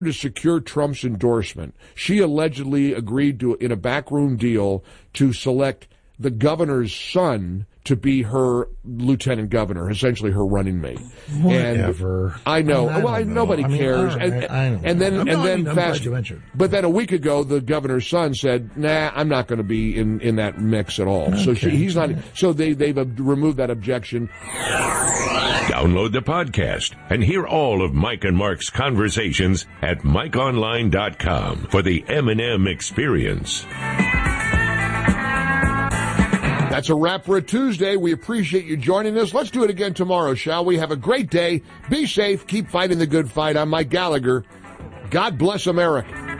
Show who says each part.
Speaker 1: to secure Trump's endorsement, she allegedly agreed to, in a backroom deal, to select the governor's son to be her lieutenant governor, essentially her running mate.
Speaker 2: Whatever.
Speaker 1: And I know. Nobody cares. And then but then a week ago, the governor's son said, "Nah, I'm not going to be in that mix at all." Okay. So he's not. So they've removed that objection.
Speaker 3: Download the podcast and hear all of Mike and Mark's conversations at MikeOnline.com for the M&M experience.
Speaker 1: That's a wrap for a Tuesday. We appreciate you joining us. Let's do it again tomorrow, shall we? Have a great day. Be safe. Keep fighting the good fight. I'm Mike Gallagher. God bless America.